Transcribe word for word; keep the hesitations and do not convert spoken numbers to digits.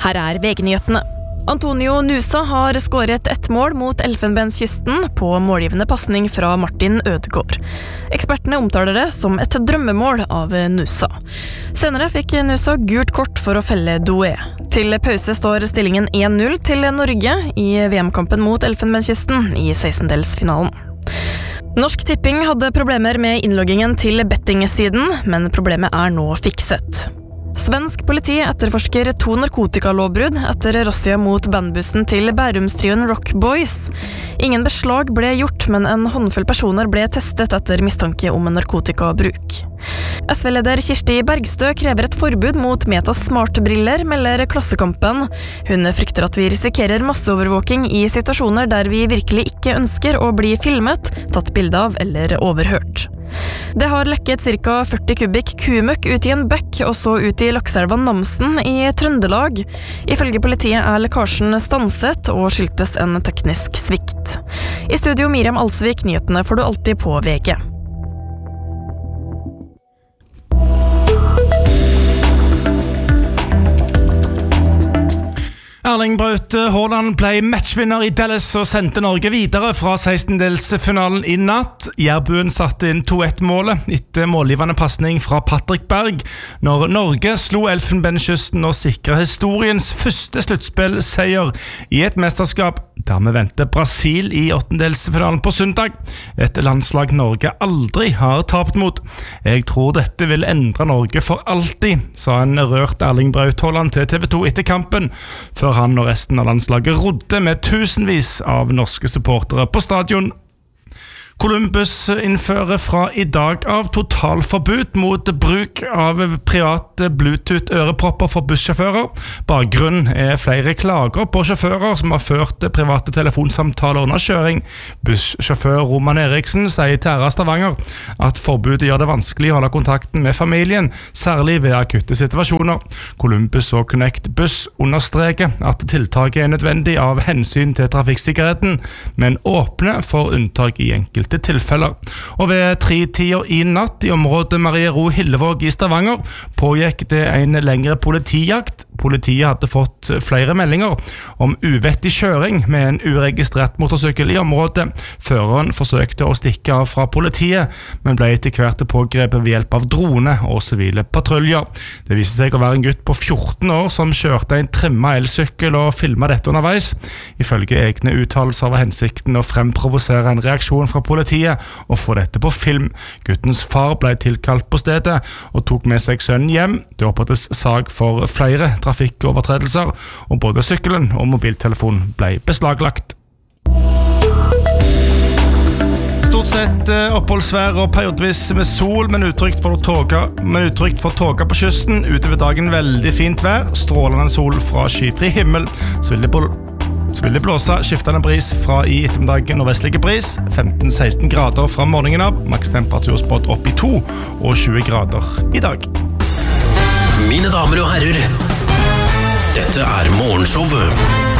Her er V G-nyhetene. Antonio Nusa har skåret ett mål mot Elfenbenskysten på målgivende passning fra Martin Ødegaard. Ekspertene omtaler det som et drømmemål av Nusa. Senere fikk Nusa gult kort for å felle Doué. Til pause står stillingen én null til Norge i V M-kampen mot Elfenbenskysten i sekstendelsfinalen. Norsk Tipping hadde problemer med innloggingen til betting-siden, men problemet er nå fikset. Svensk politi etterforsker to narkotikalovbrudd etter razzia mot bandbussen til Bærumstrioen Rock Boys. Ingen beslag ble gjort, men en håndfull personer ble testet etter mistanke om narkotikabruk. S V-leder Kirsti Bergstø krever et forbud mot Metas smartbriller, melder Klassekampen. Hun frykter at vi risikerer masseovervåking i situasjoner der vi virkelig ikke ønsker å bli filmet, tatt bilde av eller overhørt. Det har lekket ca. førti kubikk kumøkk ut i en bekk og så ut i lakseelva Namsen i Trøndelag. Ifølge politiet er lekkasjen stanset og skyldtes en teknisk svikt. I studio Miriam Alsvik, nyhetene får du alltid på V G. Erling Braut Haaland ble matchvinner i Dallas og sendte Norge videre fra sekstendelsfinalen i natt. Jærbuen satte inn to ett-målet etter målgivende passning fra Patrick Berg, når Norge slo Elfenbenskysten og sikret historiens første sluttspillseier i et mesterskap. Dermed venter Brasil i åttendelsfinalen på søndag. Et landslag Norge aldri har tapt mot. Jeg tror dette vil endre Norge for alltid, sa en rørt Erling Braut Haaland til T V to etter kampen, før han og resten av landslaget rodde med tusenvis av norske supportere på stadion. Columbus innfører fra i dag av totalforbud mot bruk av private Bluetooth-ørepropper for bussjåfører. Bakgrunnen er flere klager på sjåfører som har ført private telefonsamtaler under kjøring. Bussjåfør Roman Eriksen sier til R A Stavanger at forbudet gjør det vanskelig å holde kontakten med familien, særlig ved akutte situasjoner. Columbus og Connect Buss understreker at tiltaket er nødvendig av hensyn til trafikksikkerheten, men åpne for unntak i enkelte tilfeller. Og ved tre-tida i natt i området Mariero Hillevåg i Stavanger pågikk det en lengre politijakt. Politiet hadde fått flere meldinger om uvettig kjøring med en uregistrert motorsykkel i området. Føreren forsøkte å stikke av fra politiet, men ble etter hvert pågrepet ved hjelp av drone og sivile patruljer. Det viste seg å være en gutt på fjorten år som kjørte en trimma elsykkel og filmet dette underveis. Ifølge egne uttalelser var hensikten å fremprovosere en reaksjon fra politiet og få dette på film. Guttens far ble tilkalt på stedet og tok med seg sønnen hjem. Det opprettes sak for flere trafikkovertredelser, og både sykkelen og mobiltelefonen ble beslaglagt. Stort sett oppholdsvær og periodevis med sol, men utrygt for tåka, men utrygt for tåka på kysten. Utover dagen veldig fint vær, strålende sol fra skyfri himmel. Så vil det bl- så vil det blåse skiftende bris fra i ettermiddagen og vestlige bris. femten til seksten grader fra morgenen av, maks temperatur spådd opp i to og tjue grader i dag. Mine damer og herrer, dette er Morgenshowet